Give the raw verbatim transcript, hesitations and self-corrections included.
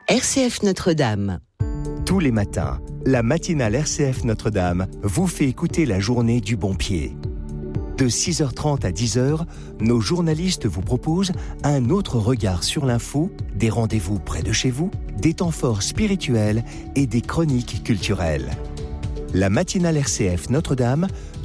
R C F Notre-Dame. Tous les matins, la matinale R C F Notre-Dame vous fait écouter la journée du bon pied. De six heures trente à dix heures, nos journalistes vous proposent un autre regard sur l'info, des rendez-vous près de chez vous, des temps forts spirituels et des chroniques culturelles. La matinale R C F Notre-Dame